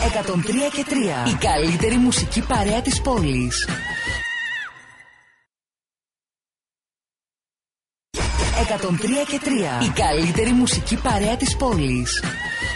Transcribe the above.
103 και 3. Η καλύτερη μουσική παρέα της πόλης. 103 και 3. Η καλύτερη μουσική παρέα της πόλης.